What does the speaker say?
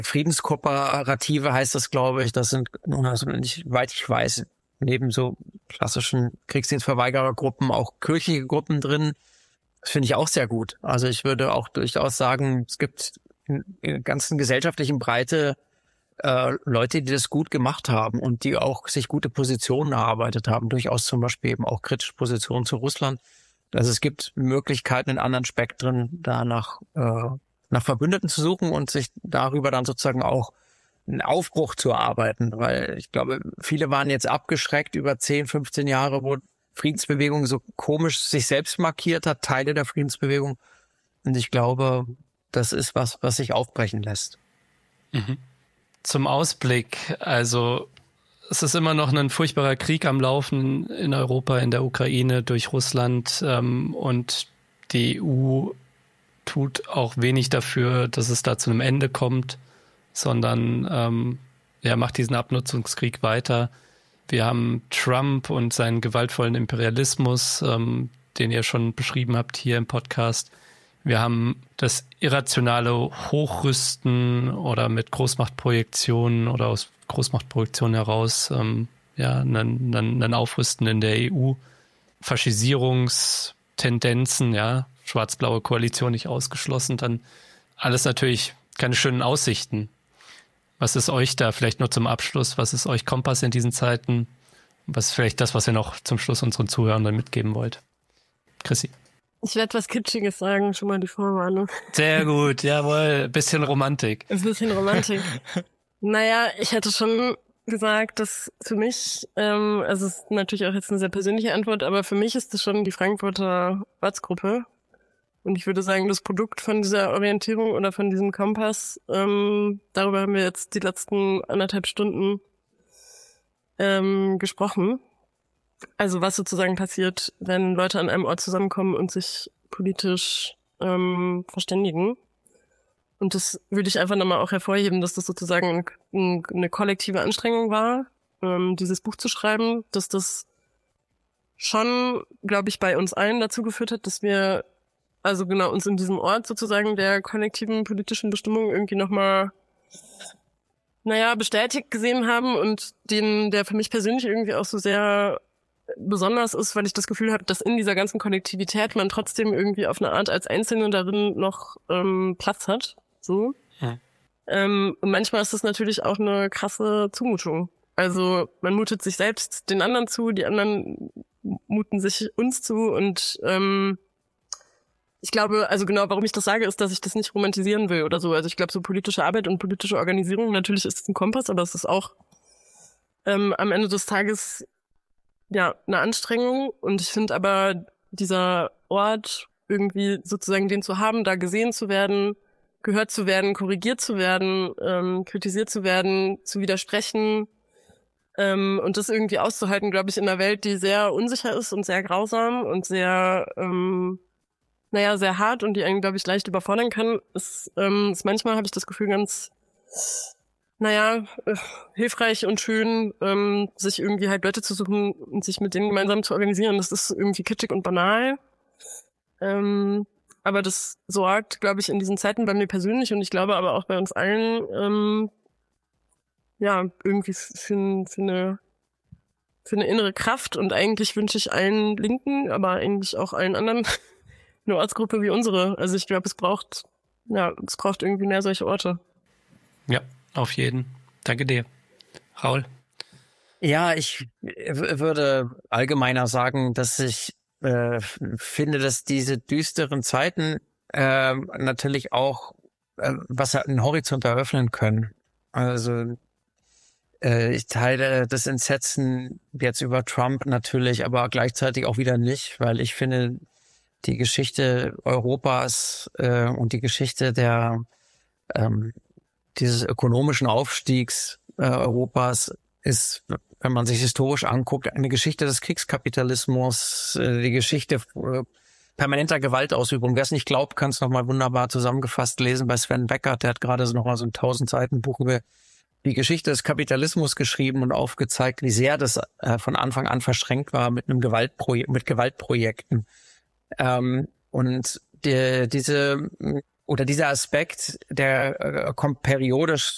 Friedenskooperative heißt das, glaube ich. Das sind, also nicht, weit ich weiß, neben so klassischen Kriegsdienstverweigerergruppen auch kirchliche Gruppen drin. Das finde ich auch sehr gut. Also ich würde auch durchaus sagen, es gibt in der ganzen gesellschaftlichen Breite Leute, die das gut gemacht haben und die auch sich gute Positionen erarbeitet haben, durchaus zum Beispiel eben auch kritische Positionen zu Russland. Also es gibt Möglichkeiten in anderen Spektren, da nach Verbündeten zu suchen und sich darüber dann sozusagen auch einen Aufbruch zu erarbeiten, weil ich glaube, viele waren jetzt abgeschreckt über 10, 15 Jahre, wo Friedensbewegung so komisch sich selbst markiert hat, Teile der Friedensbewegung. Und ich glaube, das ist was sich aufbrechen lässt. Mhm. Zum Ausblick, also es ist immer noch ein furchtbarer Krieg am Laufen in Europa, in der Ukraine durch Russland und die EU tut auch wenig dafür, dass es da zu einem Ende kommt, sondern macht diesen Abnutzungskrieg weiter. Wir haben Trump und seinen gewaltvollen Imperialismus, den ihr schon beschrieben habt hier im Podcast. Wir haben das irrationale Hochrüsten oder mit Großmachtprojektionen oder aus Großmachtprojektionen heraus einen Aufrüsten in der EU. Faschisierungstendenzen, ja, schwarz-blaue Koalition nicht ausgeschlossen, dann alles natürlich keine schönen Aussichten. Was ist euch da vielleicht nur zum Abschluss? Was ist euch Kompass in diesen Zeiten? Was ist vielleicht das, was ihr noch zum Schluss unseren Zuhörern mitgeben wollt? Chrissy. Ich werde was Kitschiges sagen, schon mal die Vorwarnung. Sehr gut, jawohl. Bisschen Romantik. Ein bisschen Romantik. Naja, ich hätte schon gesagt, dass für mich, also es ist natürlich auch jetzt eine sehr persönliche Antwort, aber für mich ist das schon die Frankfurter Ortsgruppe. Und ich würde sagen, das Produkt von dieser Orientierung oder von diesem Kompass, darüber haben wir jetzt die letzten 1,5 Stunden gesprochen. Also was sozusagen passiert, wenn Leute an einem Ort zusammenkommen und sich politisch verständigen. Und das würde ich einfach nochmal auch hervorheben, dass das sozusagen eine kollektive Anstrengung war, dieses Buch zu schreiben, dass das schon, glaube ich, bei uns allen dazu geführt hat, dass wir also genau uns in diesem Ort sozusagen der kollektiven politischen Bestimmung irgendwie nochmal bestätigt gesehen haben und der für mich persönlich irgendwie auch so sehr besonders ist, weil ich das Gefühl habe, dass in dieser ganzen Kollektivität man trotzdem irgendwie auf eine Art als Einzelne darin noch Platz hat. So. Ja. Und manchmal ist das natürlich auch eine krasse Zumutung. Also man mutet sich selbst den anderen zu, die anderen muten sich uns zu und ich glaube, also genau, warum ich das sage, ist, dass ich das nicht romantisieren will oder so. Also ich glaube, so politische Arbeit und politische Organisierung, natürlich ist es ein Kompass, aber es ist auch am Ende des Tages ja eine Anstrengung. Und ich finde aber, dieser Ort irgendwie sozusagen den zu haben, da gesehen zu werden, gehört zu werden, korrigiert zu werden, kritisiert zu werden, zu widersprechen und das irgendwie auszuhalten, glaube ich, in einer Welt, die sehr unsicher ist und sehr grausam und sehr sehr hart und die einen, glaube ich, leicht überfordern kann, ist manchmal, habe ich das Gefühl, ganz, hilfreich und schön, sich irgendwie halt Leute zu suchen und sich mit denen gemeinsam zu organisieren. Das ist irgendwie kitschig und banal. Aber das sorgt, glaube ich, in diesen Zeiten bei mir persönlich und ich glaube aber auch bei uns allen, irgendwie für eine innere Kraft und eigentlich wünsche ich allen Linken, aber eigentlich auch allen anderen eine Ortsgruppe wie unsere. Also ich glaube, es braucht irgendwie mehr solche Orte. Ja, auf jeden. Danke dir. Raul? Ja, ich würde allgemeiner sagen, dass ich finde, dass diese düsteren Zeiten natürlich auch einen Horizont eröffnen können. Also ich teile das Entsetzen jetzt über Trump natürlich, aber gleichzeitig auch wieder nicht, weil ich finde, die Geschichte Europas und die Geschichte dieses ökonomischen Aufstiegs Europas ist, wenn man sich historisch anguckt, eine Geschichte des Kriegskapitalismus, die Geschichte permanenter Gewaltausübung. Wer es nicht glaubt, kann es nochmal wunderbar zusammengefasst lesen bei Sven Beckert. Der hat gerade so nochmal so ein 1000-Seiten-Buch über die Geschichte des Kapitalismus geschrieben und aufgezeigt, wie sehr das von Anfang an verschränkt war mit mit Gewaltprojekten. Und dieser Aspekt, der kommt periodisch